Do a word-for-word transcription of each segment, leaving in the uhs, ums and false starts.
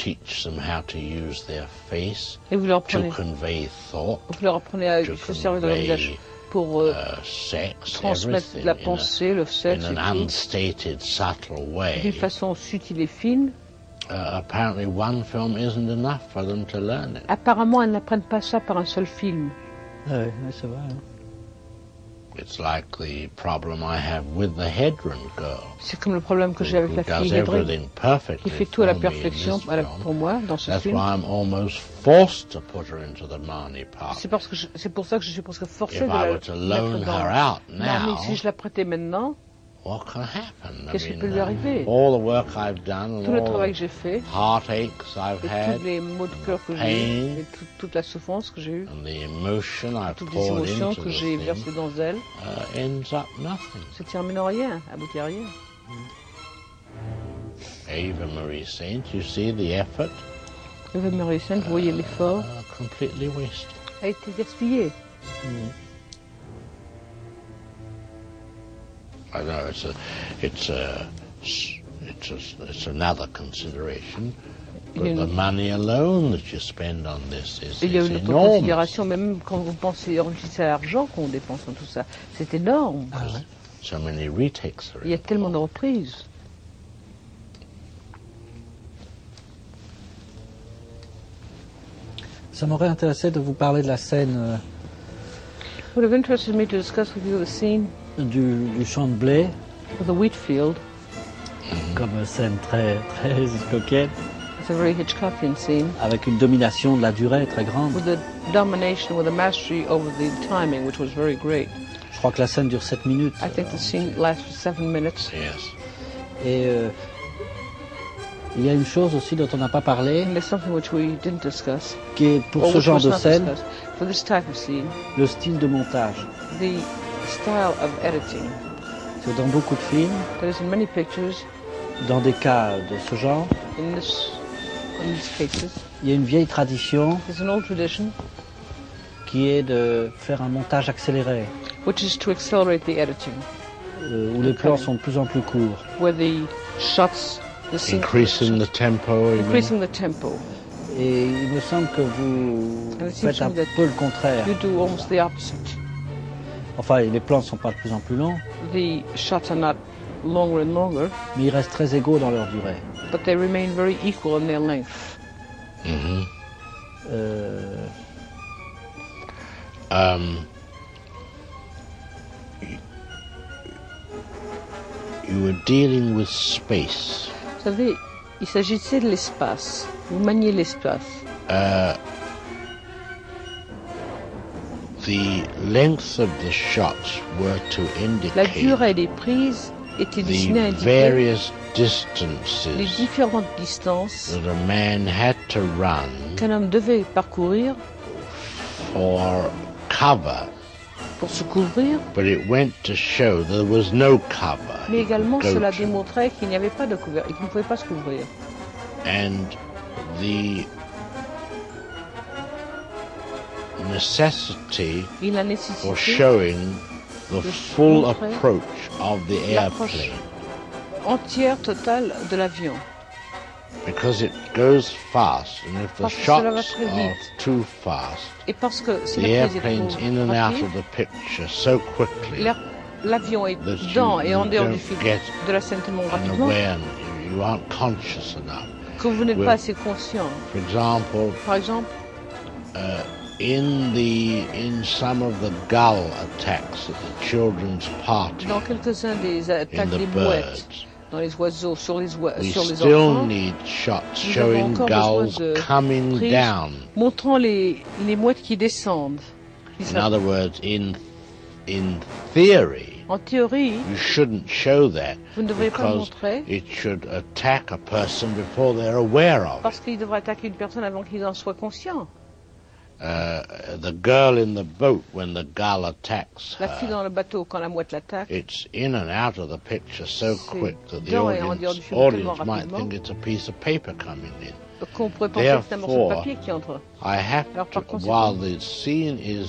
teach them how to use their face Et vous leur to apprenez, convey thought, vous leur apprenez à to se servir de leur visage convey pour euh, uh, sex, transmettre everything la in, pensée, le a, sexe in et an tout, unstated, subtle d'une way. façon subtile et fine. Uh, apparently one film isn't enough for them to learn it. Apparemment, elles n'apprennent pas ça par un seul film. Ah ouais, ouais, c'est vrai. Hein. It's like the problem I have with the Hedron girl. C'est comme le problème que j'ai avec who la does fille Hedren, everything perfectly qui fait tout à la for me in perfection this à la- film. pour moi dans ce That's film. why I'm almost forced to put her into the Marnie part. C'est parce que je- c'est pour ça que je suis presque forcée If de I la were to loan mettre dans. her out Non, mais now, si je la prêtais maintenant, what can happen? qu'est-ce I qui mean, peut lui uh, arriver? all the work I've done and Tout le all travail the que j'ai fait, heartaches I've et had tous les maux de cœur que j'ai pain. eus, et tout- toute la souffrance que j'ai eue, and the emotion I've toutes les poured émotions into que the j'ai thing versées dans elle, uh, ends up nothing. se terminent en rien, aboutit à rien. Ava Marie Saint, you see the effort Eva Marie Saint, vous voyez l'effort, uh, completely wasted. a été gaspillé. I know it's a, it's a, it's a, it's another consideration. But Il y a the une- money alone that you spend on this is, Il y a is une autre enormous. considération, mais même quand vous pensez, réfléchissez à l'argent qu'on dépense dans tout ça, c'est énorme. So many retakes are Il y a tellement de reprises. Ça m'aurait intéressé de vous parler de la scène euh, It would have interested me to discuss with you the scene du, du champ de blé, of the wheat field. comme scène très, très coquette, It's a very Hitchcockian scene avec une domination de la durée très grande. with a domination, with a mastery over the timing, which was very great. Je crois que la scène dure sept minutes. I think the scene lasts for seven minutes. Yes. Et euh, il y a une chose aussi dont on n'a pas parlé, And there's something which we didn't discuss, qui est pour or ce which genre was de not scène, discussed. For this type of scene, le style de montage. the style of editing. C'est dans beaucoup de films, That is in many pictures, dans des cas de ce genre, in this, in these cases, il y a une vieille tradition there's an old tradition qui est de faire un montage accéléré, which is to accelerate the editing, euh, où les plans sont de plus en plus courts. where the shots, the scene, Increasing the tempo. you mean? increasing the tempo. Et il me semble que vous And it seems faites to un me that peu le contraire. you do almost the opposite. Enfin, les plans ne sont pas de plus en plus longs, The shots are not longer and longer, mais ils restent très égaux dans leur durée. but they remain very equal in their length. Mhm. Euh, Um, you, you were dealing with space. Vous savez, il s'agissait de l'espace. Vous maniez l'espace. Uh, the length of the shots were to La indicate durée des prises était destinée à the indiquer various les distances différentes distances that a man had to run qu'un homme devait parcourir for cover, pour se couvrir, but it went to show there was no cover. mais he could également go cela to. démontrait qu'il n'y avait pas de couvert et qu'il ne pouvait pas se couvrir. And the necessity Et la for nécessité showing the de full montrer approach of the l'approche airplane, entière, totale de l'avion. because it goes fast, and if the Parce que cela va shots très are vite. too fast, Et parce que si the la prise est airplane's trop in and out rapide, of the picture so quickly, l'air- l'avion est that you- dans et en you dehors don't du film get de la scène tellement rapidement unaware, you you aren't conscious enough. que vous n'êtes Well- pas assez conscient. For example, Par exemple, in the in some of the gull attacks at the children's party, dans quelques-uns des in attaques the des mouettes, birds, dans les oiseaux, sur les, oi- we sur les still enfants, need shots nous avons showing encore besoin gulls de coming prises down. montrant les, les mouettes qui descendent. Qui In s'app- other words, in in theory, En théorie, you shouldn't show that vous ne devriez pas because montrer it should attack a person before they're aware of it. parce qu'il devrait attaquer une personne avant qu'il en soit conscient. Uh, the girl in the boat, when the gull attacks La fille her, dans le bateau, quand la mouette l'attaque, it's in and out of the picture so C'est quick that the dans et en dehors audience, du film audience tellement might rapidement. think it's a piece of paper coming in. qu'on pourrait penser que c'est un morceau de Therefore, papier qui entre. I have Alors, to, par conséquent- while the scene is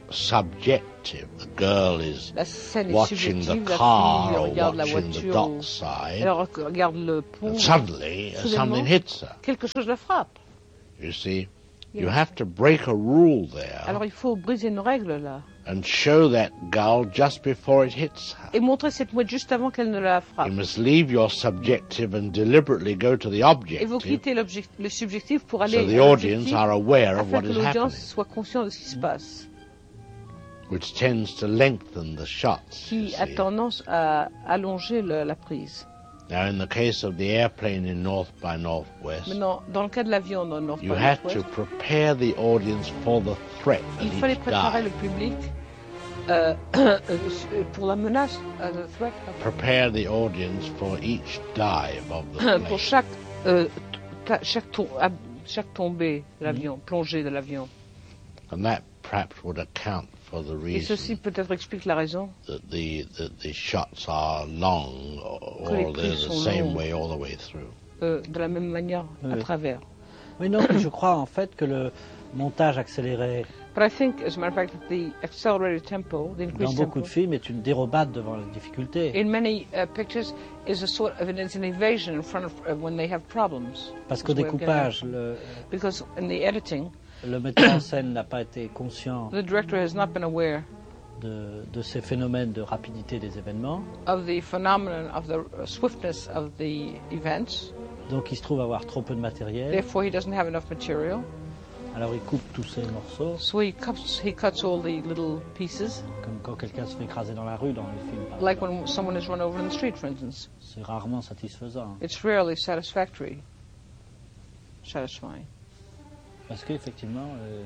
subjective. The girl is La scène est watching subjective, the la car fille or regarde la watching the voiture, dock ou- side, elle regarde le pont, and suddenly uh, soudainement, something hits her. quelque chose la frappe. You see, you Yes. have to break a rule there Alors il faut briser une règle là, and show that gull just before it hits her. et montrer cette mouette juste avant qu'elle ne la frappe. You must leave your subjective and deliberately go to the Et vous objective quittez l'object- le subjectif pour aller so the à audience l'objectif, are aware of afin what que is l'audience happening, soit consciente de ce qui se passe, which tends to lengthen the shots. you qui a see. tendance à allonger le- la prise. Now, in the case of the airplane in North by Northwest, Maintenant, dans le cas de l'avion dans le Nord, you had to prepare the audience for the threat at il fallait each préparer le dive. public euh, euh, pour la menace, euh, the threat, Prepare the audience for each dive of the plane. pour chaque, euh, ta- chaque, tour- ah, chaque tombée de l'avion, plongée de l'avion. And that perhaps would account for the Et ceci reason peut-être explique la raison that the, that the shots are long or, Que les or they're prises the sont same longues. way all the way through. euh, de la même manière à Oui. travers. Oui, non, je crois en fait que le montage accéléré But I think, as a matter of fact, that the accelerated tempo, the dans increased beaucoup tempo, de films est une dérobade devant les difficultés. in many uh, pictures is a sort of an, is an evasion in front of uh, when they have problems. Parce qu'au It's a way of getting découpage, out. le, Because in the editing, le metteur en scène n'a pas été conscient the director has not been aware de, de ces phénomènes de rapidité des événements. of the phenomenon of the uh, swiftness of the events. Donc il se trouve avoir trop peu de matériel. Therefore, he doesn't have enough material. Alors il coupe tous ces morceaux, So he cuts, he cuts all the little pieces, comme quand quelqu'un se fait écraser dans la rue dans les films. par like exemple. when someone is run over in the street, for instance. C'est rarement satisfaisant. It's rarely satisfactory, satisfying, Parce qu'effectivement, euh,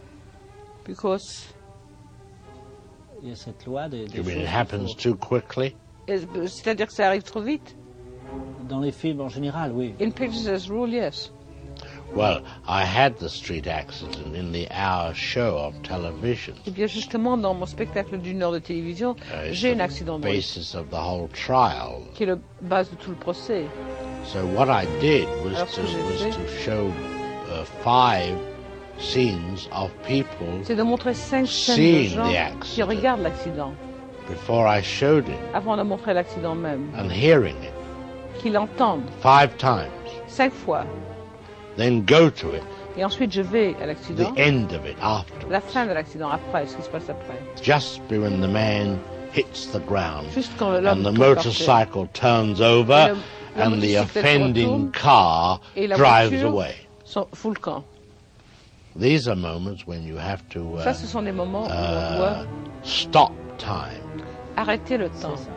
because il y a cette loi des, des You mean choses it qu'il happens faut- too quickly? is- c'est-à-dire que ça arrive trop vite. Dans les films en général, oui. In pictures, as a rule, yes. Well, I had the street accident in the hour show of television. Et bien justement, dans mon spectacle d'une heure de télévision, Uh, it's j'ai un the accident de route, basis of the whole trial. qui est la base de tout le procès. So what I did was Alors, to, ce que j'ai was fait- to show uh, five scenes of people C'est de montrer cinq scènes de Seeing gens the qui accident. regardent l'accident, before I showed it avant de montrer l'accident même, and hearing it qui l'entendent five times. cinq fois. Then go to it, Et ensuite, je vais à the l'accident, end of it after, la fin de l'accident, après, ce qui se passe après. just when the man hits the ground Juste quand l'homme and the tombe par terre. motorcycle turns over Et le- la and the motocyclette offending retourne car et la drives voiture away. sont full camp. These are moments when you have to Ça, uh, ce sont des moments où on doit uh, stop time. arrêter le temps. C'est ça.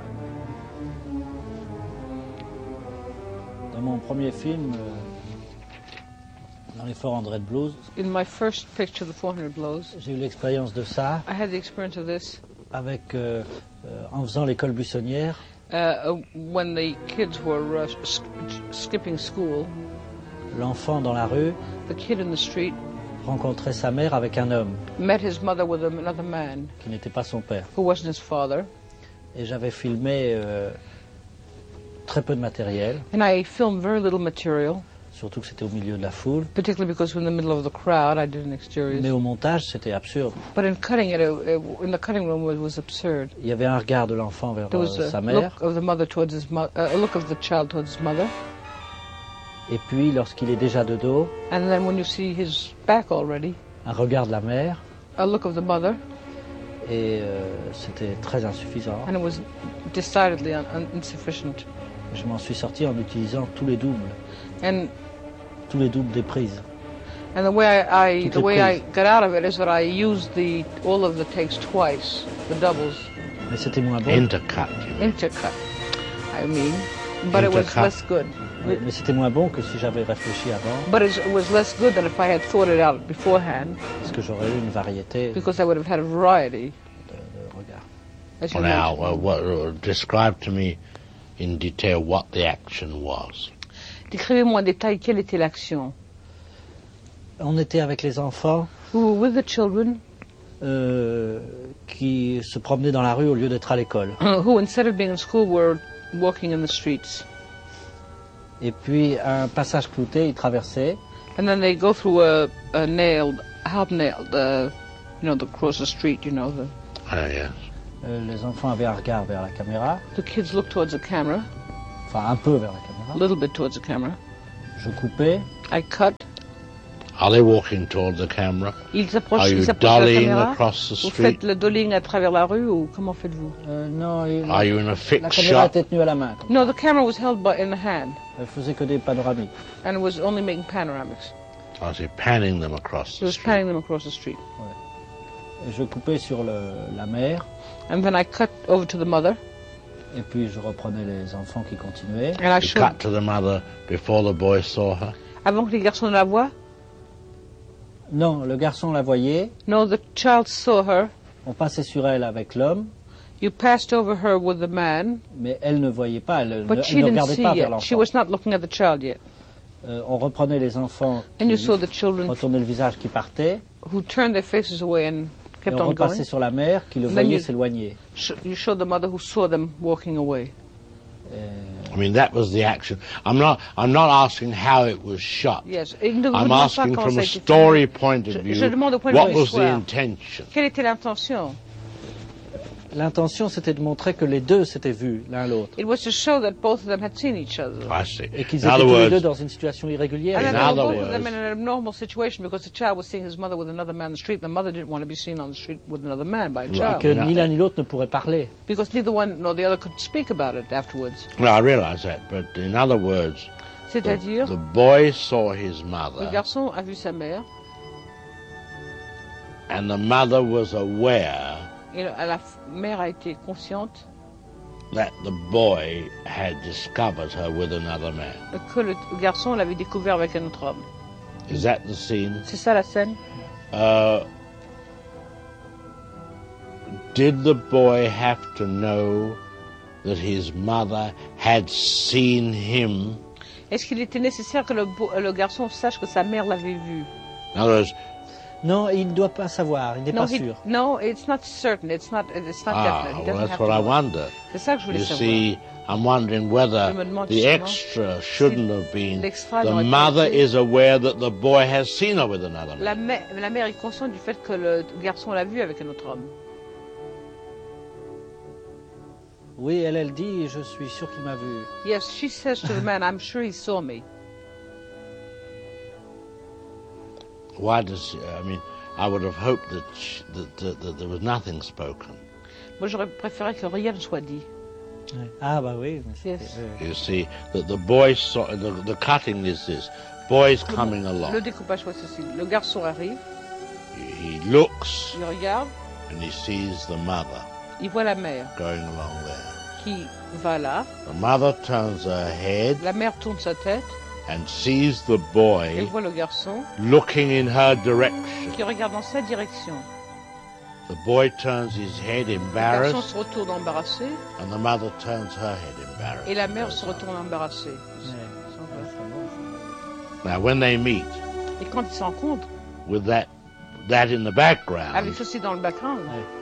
Dans mon premier film, euh, dans les four hundred Blues, In my first picture, The four hundred Blows, j'ai eu l'expérience de ça I had the experience of this avec, euh, euh, en faisant l'école buissonnière. uh, uh, when the kids were uh, sk- skipping school. L'enfant dans la rue The kid in the street rencontrait sa mère avec un homme met his mother with another man qui n'était pas son père. who wasn't his father. Et j'avais filmé euh, très peu de matériel, And I filmed very little material, surtout que c'était au milieu de la foule. particularly because we're in the middle of the crowd. I did an exterior. Mais au montage, c'était absurde. But in cutting it, it, it, in the cutting room, it was absurd. Il y avait un regard de l'enfant vers There was euh, a sa mère, look of the mother towards his mo- uh, a look of the child towards his mother, et puis lorsqu'il est déjà de dos, and then when you see his back already, un regard de la mère, a look of the mother, et euh, c'était très insuffisant. and it was decidedly un- un- insufficient. Je m'en suis sorti en utilisant tous les doubles, And tous les doubles des prises. and the way I, I Toutes the les way I prises. got out of it is that I used the all of the takes twice, the doubles, Mais c'était moins bon. Intercut. you mean. intercut. I mean, but it was Intercut. less good. Mais, mais c'était moins bon que si j'avais réfléchi avant, But it was less good than if I had thought it out beforehand, parce que j'aurais eu une variété de, because I would have had a variety. de regards. As you Well, now, mentioned. uh, what, uh, describe to me in detail what the action was. Décrivez-moi en détail quelle était l'action. On était avec les enfants We were with the children euh, qui se promenaient dans la rue au lieu d'être à l'école. who, instead of being in school, were walking in the streets. Et puis, à un passage clouté, ils traversaient. And then they go through a, a nailed, hobnailed uh, You know, the across the street, you know, the, Oh, yes. Euh, les enfants avaient un regard vers la caméra, the kids looked towards the camera, enfin un peu vers la a caméra. little bit towards the camera. Je coupais, I cut. Are they walking toward the camera? Ils Are s'approchent, you ils s'approchent de la dollying caméra. across the Vous street? faites le dollying à travers la rue ou comment faites-vous? euh, non, il- Are you in a la fixed caméra shot? était tenue à la main. Comme No, the camera was held by, in the hand Elle faisait que des panoramiques. and it was only making panoramics. I was panning them across It the was street. panning them across the street. Et je coupais sur le, la mère, And then I cut over to the mother et puis je reprenais les enfants qui continuaient. and I You showed, cut to the mother before the boy saw her. avant que les garçons ne la voient. Non, le garçon la voyait, No, the child saw her. on passait sur elle avec l'homme, You passed over her with the man, mais elle ne voyait pas, elle, ne- but elle she ne didn't regardait see pas vers yet. She l'enfant. was not looking at the child yet. Euh, on reprenait les enfants And you qui saw the children retournaient le visage qui partait, who turned their faces away and et kept on on repassait going. sur la mère qui le Then voyait you- s'éloigner. Sh- You showed the mother who saw them walking away. Euh, I mean, that was the action. I'm not, I'm not asking how it was shot. Yes. Et il ne vous I'm demande pas asking comment from ça a a été story filmé. point Je- of view, je demande au point de what vue was the histoire. intention? Quelle était l'intention? L'intention, c'était de montrer que les deux s'étaient vus l'un l'autre, It was to show that both of them had seen each other. I see. et qu'ils In étaient other tous les deux words, dans une situation irrégulière. And In then they were other both of them words- in an abnormal situation because the child was seeing his mother with another man on the street. The mother didn't want to be seen on the street with another man by a Right. child. Que ni l'un ni l'autre ne pourraient parler. Because neither one nor the other could speak about it afterwards. well, I realize that, but in other words, the, C'est-à-dire, the boy saw his le mother, garçon a vu sa mère and the mother was aware et la la f- mère a été consciente that the boy had discovered her with another man. que le garçon l'avait découvert avec un autre homme. Is that the scene? C'est ça la scène? Uh, did the boy have to know that his mother had seen him? Est-ce qu'il était nécessaire que le, bo- le garçon sache que sa mère l'avait vu? In other words, Non, il ne doit pas savoir, il n'est No, pas he- sûr. no, it's not certain. It's not. It's not ah, definite. He well, doesn't that's have what to I know. wonder. C'est ça que je voulais You savoir. see, I'm wondering whether Je me demande the justement extra shouldn't have been l'extra the n'aurait pas mother été- is aware that the boy has seen her with another La, man. mère, la mère est consciente du fait que le garçon l'a vu avec un autre homme. Oui, elle, elle dit, je suis sûr qu'il m'a vu. Yes, she says to the man, "I'm sure he saw me." Why does I mean? I would have hoped that, sh that, that, that there was nothing spoken. Moi, j'aurais préféré que rien ne soit dit. Ah bah oui. mais c'était- Yes. oui. You see that the boy saw the, the cutting is this. Boy's coming Le along. découpage soit ceci. Le garçon arrive, He looks il regarde, and he sees the mother il voit la mère going along there. qui va là. The mother turns her head La mère tourne sa tête, and sees the elle boy voit le garçon looking in her direction. qui regarde dans sa direction. The boy turns his head Le garçon embarrassed, se retourne embarrassé and the mother turns her head embarrassed. et la mère se retourne embarrassée. Now, when they meet Et quand ils se rencontrent, with that that in the background, avec ceci dans le background,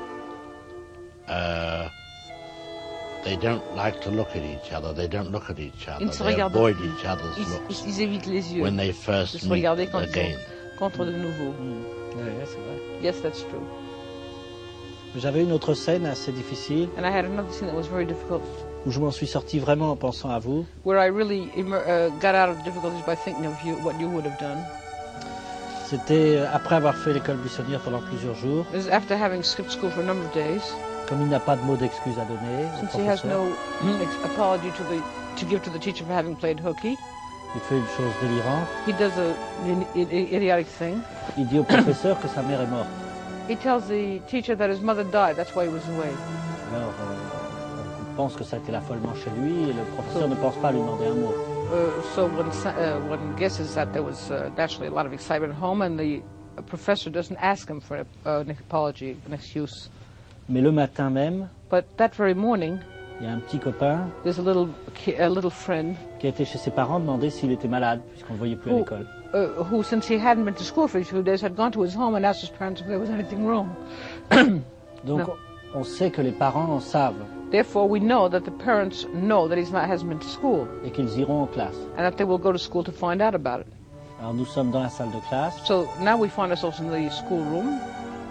uh, they don't like to look at each other. They don't look at each other. Ils ne se They regardent avoid plus. each other's ils, looks ils- ils évitent les yeux when they de first se meet regarder quand ils again. se rencontrent de nouveau. Mm. Ouais, ouais, c'est vrai. Yes, that's true. J'avais une autre scène assez difficile And I had another scene that was very difficult, où je m'en suis sorti vraiment en pensant à vous. where I really immer- uh, got out of difficulties by thinking of you, what you would have done. C'était euh, après avoir fait l'école buissonnière pendant plusieurs jours. It was after having skipped school for a number of days, Comme il n'a pas de mot d'excuse à donner au since he has professeur, no ex- apology to the to give to the teacher for having played hooky. il fait une chose délirante. He does a an i- i- idiotic thing. Il dit au professeur que sa mère est morte. He tells the teacher that his mother died. That's why he was away. Alors, euh, on pense que ça a été l'affolement chez lui et le professeur ne pense pas lui demander un mot. Uh, so one, sa- uh, one guesses that there was uh, naturally a lot of excitement at home, and the uh, professor doesn't ask him for uh, an apology, an excuse. Mais le matin même, But that very morning, il y a un petit copain there's a little ki- a little friend qui a été chez ses parents demander s'il était malade, puisqu'on ne le voyait plus à Oh. l'école. uh, who, since he hadn't been to school for a few days, had gone to his home and asked his parents if there was anything wrong. Donc, Non. on sait que les parents en savent Therefore, we know that the parents know that he's not hasn't been to school, et qu'ils iront en classe. and that they will go to school to find out about it. Alors, nous sommes dans la salle de classe So now we find ourselves in the schoolroom,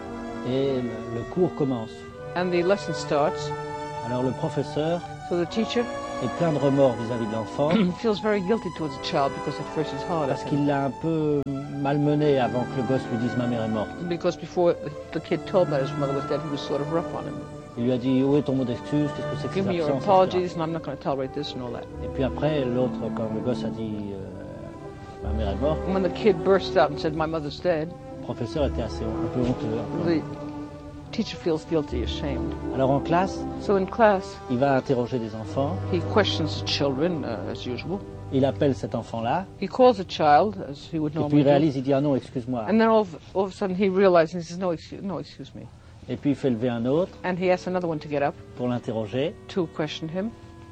Et le, le cours commence. And the lesson starts. Alors le professeur So the teacher est plein de remords vis-à-vis de l'enfant feels very guilty towards the child because at first it's hard parce at him. qu'il l'a un peu malmené avant que le gosse lui dise ma mère est morte. Because before the kid told him that his mother was dead, he was sort of rough on him. Il lui a dit où est ton mot d'excuse, qu'est-ce que c'est que Give ces me your absences, et apologies, cetera. and I'm not going to tolerate this and all that. Et puis après, l'autre, quand le gosse a dit euh, ma mère est morte, And when the kid burst out and said, "My mother's dead," le professeur était assez un peu honteux. un peu. the teacher feels guilty, ashamed. Alors en classe, So in class, il va interroger des enfants, he questions the children uh, as usual. il appelle cet enfant-là, He calls a child as he would et puis normally il do. réalise, il dit ah non, excuse-moi. And then all of, all of a sudden he realizes and he says, "No, excuse, no, excuse me." Et puis il fait lever un autre And he asks another one to get up pour l'interroger. to question him.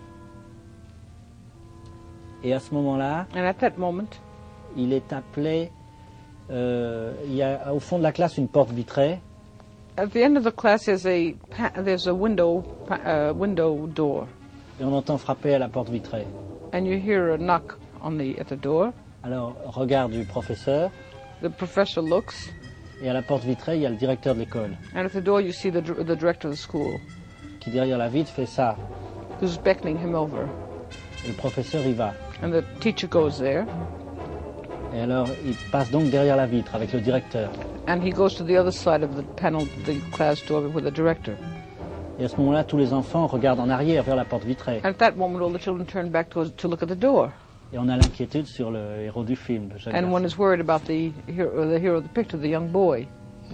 Et à ce moment-là, And at that moment, il est appelé, euh, il y a au fond de la classe une porte vitrée, at the end of the class, there's a pa- there's a window pa- uh, window door, et on entend frapper à la porte vitrée. and you hear a knock on the at the door. Alors, regard du professeur, The professor looks, et à la porte vitrée, il y a le directeur de l'école, and at the door you see the dir- the director of the school, qui derrière la vitre fait ça. who's beckoning him over. Et le professeur y va. And the teacher goes there, Et alors, il passe donc derrière la vitre avec le directeur. and he goes to the other side of the panel, the class door, with the director. Et à ce moment-là, tous les enfants regardent en arrière vers la porte vitrée. And at that moment, all the children turn back to, to look at the door, Et on a l'inquiétude sur le héros du film, le jeune and one garçon. is worried about the hero, the hero of the picture, the young boy.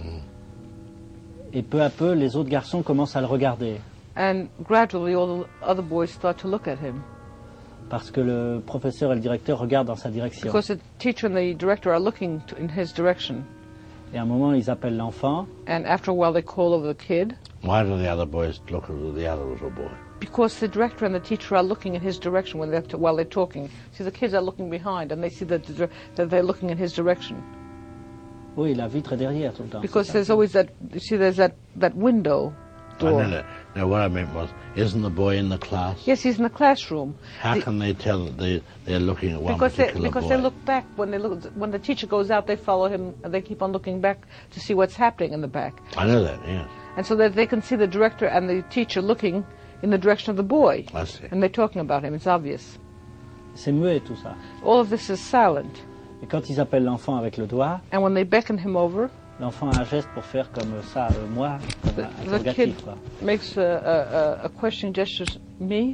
Et peu à peu, les autres garçons commencent à le regarder. And gradually, all the other boys start to look at him, Parce que le professeur et le directeur regardent dans sa direction. because the teacher and the director are looking to, in his direction. Et à un moment, ils appellent l'enfant. And after a while, they call over the kid, Why do the other boys look at the other little boy? because the director and the teacher are looking in his direction when they're t- while they're talking. See, the kids are looking behind, and they see that, the, dir- that they're looking in his direction. Oui, la vitre est derrière tout le temps. Because c'est ça. there's always that, you see, there's that, that window Oh, door. no, no, no, what I meant was, isn't the boy in the class? Yes, he's in the classroom. How The- can they tell that they, they're looking at one Because they, particular because boy? they look back when they look when the teacher goes out, they follow him and they keep on looking back to see what's happening in the back, I know that, yes. and so that they can see the director and the teacher looking in the direction of the boy, I see. and they're talking about him. It's obvious. C'est muet tout ça. All of this is silent, Et quand ils appellent l'enfant avec le doigt, and when they beckon him over, l'enfant a un geste pour faire comme ça, euh, moi, comme the, un the kid interrogatif, quoi. makes a, a, a questioning gesture, me,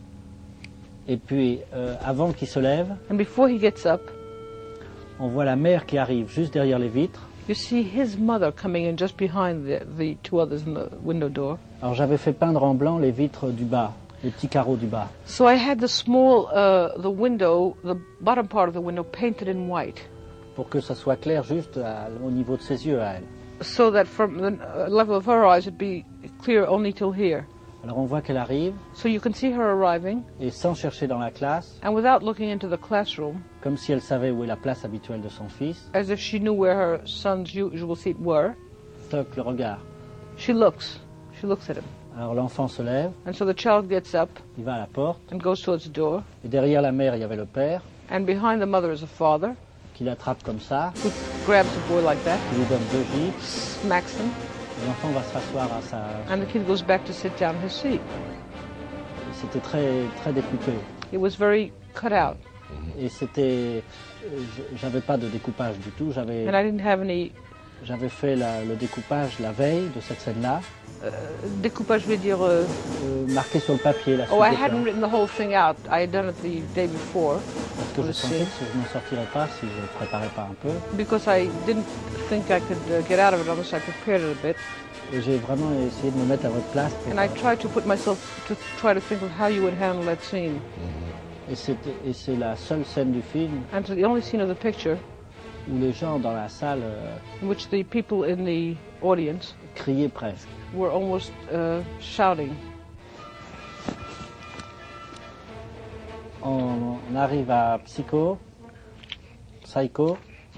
Et puis, euh, avant qu'il se lève, and before he gets up, on voit la mère qui arrive juste derrière les vitres. you see his mother coming in just behind the, the two others in the window door. Alors j'avais fait peindre en blanc les vitres du bas, les petits carreaux du bas. So I had the small, uh, the window, the bottom part of the window painted in white, pour que ça soit clair juste à- au niveau de ses yeux à elle. so that from the uh, level of her eyes it'd be clear only till here. Alors on voit qu'elle arrive, So you can see her arriving, et sans chercher dans la classe, and without looking into the classroom, comme si elle savait où est la place habituelle de son fils, as if she knew where her son's usual seat were, toque le regard. she looks. She looks at him. Alors l'enfant se lève, And so the child gets up il va à la porte, and goes towards the door, et derrière la mère il y avait le père, and behind the mother is a father qui l'attrape comme ça, who grabs the boy like that, qui lui donne deux gifles, smacks him, et l'enfant va se rasseoir à sa... and the kid goes back to sit down in his seat. C'était très, très découpé. It was very cut out, Et c'était... euh, J'avais pas de découpage du tout, j'avais... and I didn't have any J'avais fait la- le découpage la veille de cette scène-là, découpage, je veux dire. Uh, euh, marqué sur le papier la suite oh, I des hadn't plans, written the whole thing out. I had done it the day before parce que je le sentais scene. que je n'en sortirais pas si je ne préparais pas un peu. because I didn't think I could uh, get out of it unless I prepared it a bit. Et j'ai vraiment essayé de me mettre à votre place. Pour, And I tried to put myself to try to think of how you would handle that scene. et c'était- et c'est la seule scène du film And so the only scene of the picture où les gens dans la salle euh, in which the people in the audience criaient presque. were almost uh, shouting. On, on arrive à Psycho, Psycho.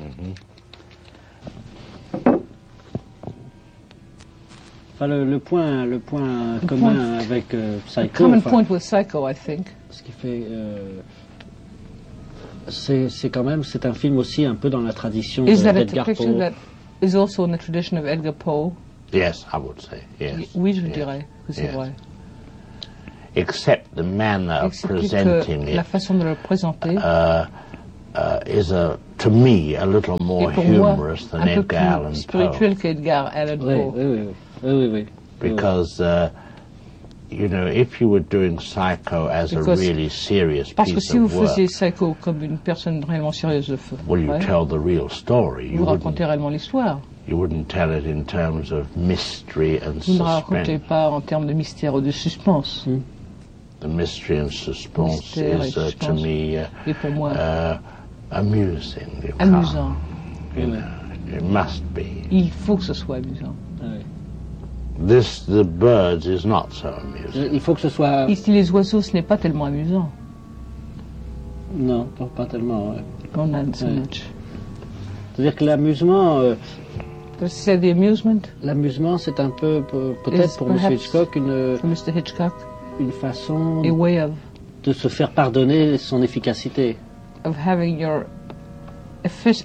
Enfin, le, le point, le point commun avec euh, Psycho, Common enfin, point with Psycho, I think, ce qui fait, euh, c'est c'est quand même, c'est un film aussi un peu dans la tradition is that it's a d'Edgar picture Poe. that is also in the tradition of Edgar Poe. Yes, I would say, yes. Oui, je yes, dirais que c'est yes. vrai. Except the manner of Excepté presenting que it la façon de le présenter uh, uh, is, a, to me, a little est more pour moi humorous than un peu Edgar plus Allan Poe. spirituel qu'Edgar Allan Oui, Poe. oui, oui, oui, oui, oui. Because, uh, you know, if you were doing Psycho as Because- a really serious Parce que piece si vous of work, faisiez Psycho comme une personne réellement sérieuse de feu, well, you ouais, tell the real story. You vous wouldn't, racontez réellement l'histoire. you wouldn't tell it in terms of mystery and Vous ne racontez suspense. pas en termes de mystère ou de suspense. The mystery and suspense Mystère et is, uh, to suspense. me, uh, Et pour moi, uh, amusing. You can't- amusant. You know, it must be. Il faut que ce soit amusant. Ah oui. This, The Birds, is not so amusing. Il faut que ce soit... Ici, les oiseaux, ce n'est pas tellement amusant. Non, pas, pas tellement. ouais. On a so Ouais. much. C'est-à-dire que l'amusement, euh, C'est the amusement l'amusement, c'est un peu, pe- peut-être Is pour M. perhaps- Hitchcock, une, for Mister Hitchcock, une façon a way of, de se faire pardonner son efficacité. of having your effic-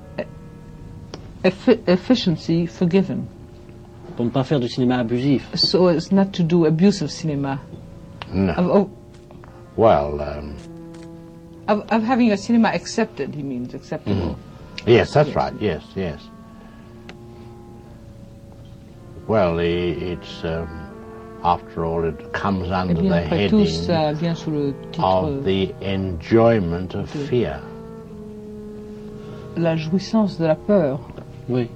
effi- efficiency forgiven. Pour ne pas faire du cinéma abusif. So as not to do abusive cinema. No. Of, of, Well, um, of, of having your cinema accepted, he means, acceptable. yes, that's right. Yes, yes. Well, i- it's, um, after all, it comes Eh under bien, the après tout, heading ça vient sous le titre of the enjoyment of de- fear. La jouissance de la peur. Oui.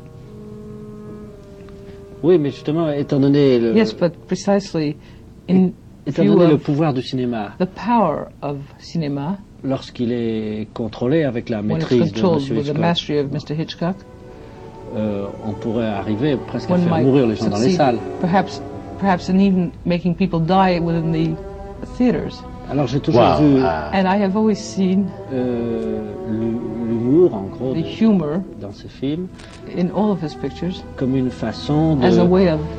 Oui, mais justement, étant donné le, Yes, but precisely in étant view donné le of pouvoir du cinéma, the power of cinema, lorsqu'il est contrôlé avec la when it's maîtrise de controlled M. with the Hitchcock, mastery of Mister Hitchcock, euh, on pourrait arriver presque à one faire might mourir les gens dans les succeed, salles. perhaps, perhaps, and even making people die within the theaters. Alors j'ai toujours Well, vu uh, And I have always seen euh, l'hu- l'humour, en gros, the de- humor dans ces films, in all of his pictures comme une façon as a de way of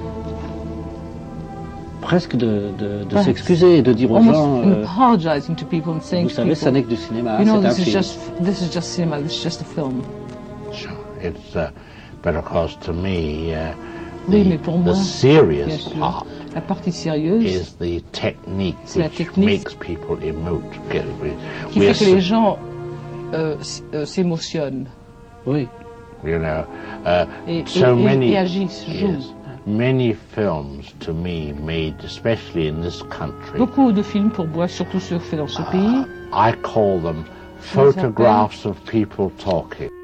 presque de, de, de Perhaps s'excuser et de dire aux almost gens, euh, apologizing to people and saying vous to savez, ça people, n'est que du cinéma, you know, c'est un this is film. just this is just cinema, this is just a film. sure, it's, uh, but of course, to me, uh, Oui, the, mais pour the moi, serious bien sûr, part la partie sérieuse is the technique C'est la which technique makes people emote. Get- we- qui we fait are que so- les gens euh, s- euh, s'émotionnent Oui, You know, uh, et, so et- et- many, et agissent, jouent. yes, many films to me made, especially in this country, Beaucoup de films pour moi, surtout ceux faits dans ce pays, I call them photographs of people talking.